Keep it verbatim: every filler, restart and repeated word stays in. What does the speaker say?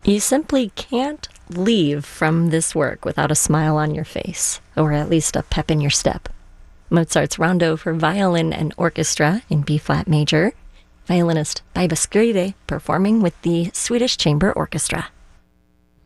You simply can't leave from this work without a smile on your face, or at least a pep in your step. Mozart's Rondo for Violin and Orchestra in B-flat major, violinist Baiba Skride performing with the Swedish Chamber Orchestra.